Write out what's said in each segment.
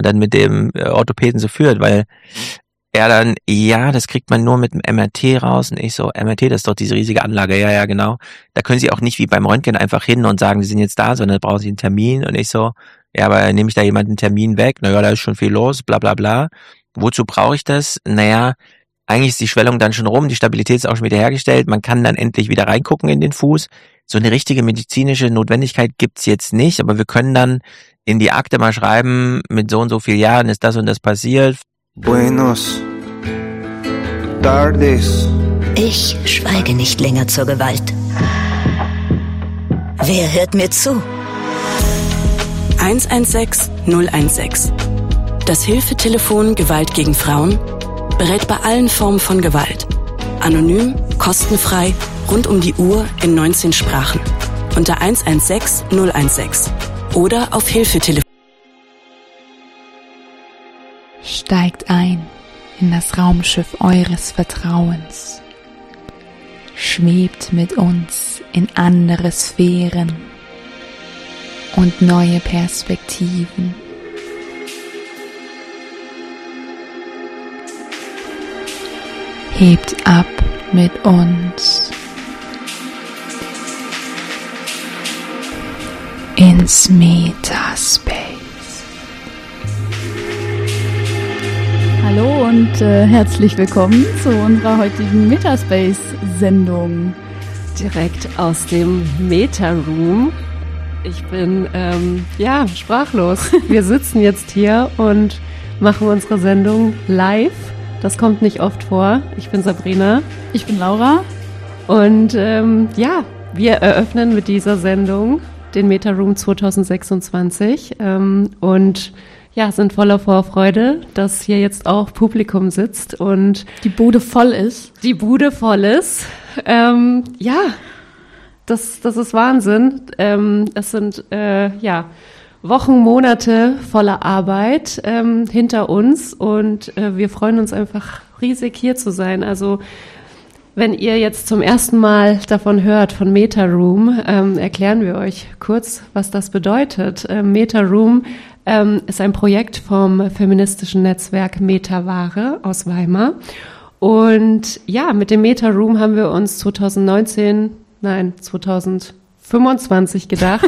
und dann mit dem Orthopäden so führt, weil er dann, ja, das kriegt man nur mit dem MRT raus. Und ich so, MRT, das ist doch diese riesige Anlage. Ja, genau. Da können Sie auch nicht wie beim Röntgen einfach hin und sagen, Sie sind jetzt da, sondern brauchen Sie einen Termin. Und ich so, ja, aber nehme ich da jemanden einen Termin weg? Naja, da ist schon viel los, bla bla bla. Wozu brauche ich das? Naja, eigentlich ist die Schwellung dann schon rum, die Stabilität ist auch schon wieder hergestellt. Man kann dann endlich wieder reingucken in den Fuß. So eine richtige medizinische Notwendigkeit gibt's jetzt nicht, aber wir können dann in die Akte mal schreiben, mit so und so vielen Jahren ist das und das passiert. Buenos tardes. Ich schweige nicht länger zur Gewalt. Wer hört mir zu? 116 016. Das Hilfetelefon Gewalt gegen Frauen berät bei allen Formen von Gewalt. Anonym, kostenfrei, rund um die Uhr in 19 Sprachen. Unter 116 016 oder auf Hilfetelefon. Steigt ein in das Raumschiff eures Vertrauens. Schwebt mit uns in andere Sphären und neue Perspektiven. Hebt ab mit uns ins Metaspace. Hallo und herzlich willkommen zu unserer heutigen Metaspace-Sendung. Direkt aus dem Meta-Room. Ich bin sprachlos. Wir sitzen jetzt hier und machen unsere Sendung live. Das kommt nicht oft vor. Ich bin Sabrina. Ich bin Laura. Und wir eröffnen mit dieser Sendung den Meta-Room 2026 und sind voller Vorfreude, dass hier jetzt auch Publikum sitzt und die Bude voll ist. Das ist Wahnsinn. Es sind Wochen, Monate voller Arbeit hinter uns und wir freuen uns einfach riesig hier zu sein. Also wenn ihr jetzt zum ersten Mal davon hört, von Meta-Room, erklären wir euch kurz, was das bedeutet. Meta-Room ist ein Projekt vom feministischen Netzwerk Metaware aus Weimar. Und ja, mit dem Meta-Room haben wir uns 2025 gedacht.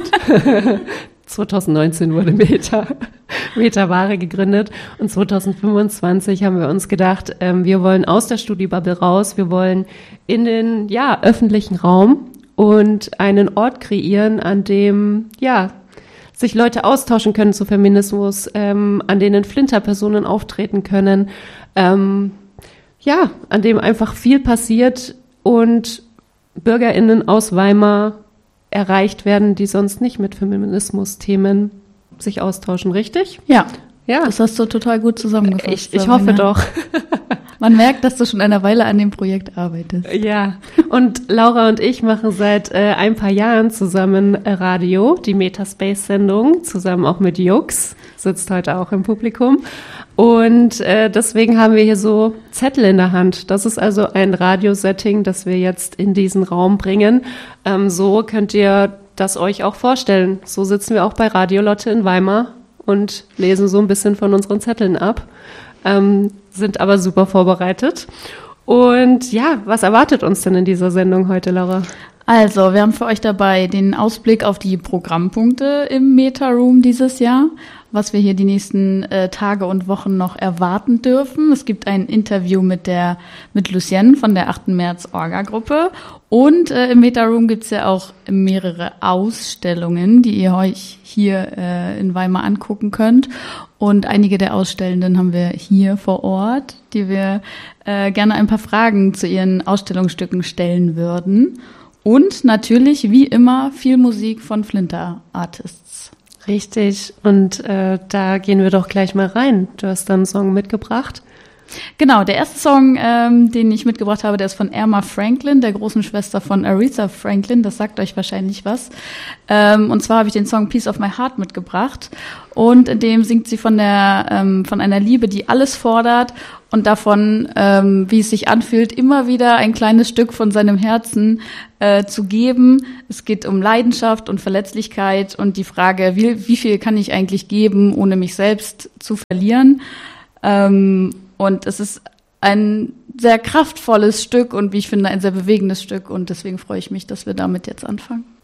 2019 wurde Metaware gegründet und 2025 haben wir uns gedacht, wir wollen aus der Studiebubble raus, wir wollen in den öffentlichen Raum und einen Ort kreieren, an dem sich Leute austauschen können zu Feminismus, an denen Flinterpersonen auftreten können, an dem einfach viel passiert und BürgerInnen aus Weimar erreicht werden, die sonst nicht mit Feminismus-Themen sich austauschen, richtig? Ja. Das hast du total gut zusammengefasst. Ich hoffe doch. Man merkt, dass du schon eine Weile an dem Projekt arbeitest. Ja, und Laura und ich machen seit ein paar Jahren zusammen Radio, die Metaspace-Sendung, zusammen auch mit Jux, sitzt heute auch im Publikum. Und deswegen haben wir hier so Zettel in der Hand. Das ist also ein Radiosetting, das wir jetzt in diesen Raum bringen. So könnt ihr das euch auch vorstellen. So sitzen wir auch bei Radio Lotte in Weimar und lesen so ein bisschen von unseren Zetteln ab. Sind aber super vorbereitet. Und was erwartet uns denn in dieser Sendung heute, Laura? Also, wir haben für euch dabei den Ausblick auf die Programmpunkte im Meta-Room dieses Jahr, was wir hier die nächsten Tage und Wochen noch erwarten dürfen. Es gibt ein Interview mit Lucienne von der 8. März Orga-Gruppe und im Meta-Room gibt's ja auch mehrere Ausstellungen, die ihr euch hier in Weimar angucken könnt. Und einige der Ausstellenden haben wir hier vor Ort, die wir gerne ein paar Fragen zu ihren Ausstellungsstücken stellen würden. Und natürlich, wie immer, viel Musik von Flinter-Artists. Richtig. Und da gehen wir doch gleich mal rein. Du hast da einen Song mitgebracht. Genau, der erste Song, den ich mitgebracht habe, der ist von Erma Franklin, der großen Schwester von Aretha Franklin. Das sagt euch wahrscheinlich was. Und zwar habe ich den Song Piece of My Heart mitgebracht. Und in dem singt sie von einer Liebe, die alles fordert und davon, wie es sich anfühlt, immer wieder ein kleines Stück von seinem Herzen zu geben. Es geht um Leidenschaft und Verletzlichkeit und die Frage, wie viel kann ich eigentlich geben, ohne mich selbst zu verlieren. Und es ist ein sehr kraftvolles Stück und wie ich finde, ein sehr bewegendes Stück. Und deswegen freue ich mich, dass wir damit jetzt anfangen.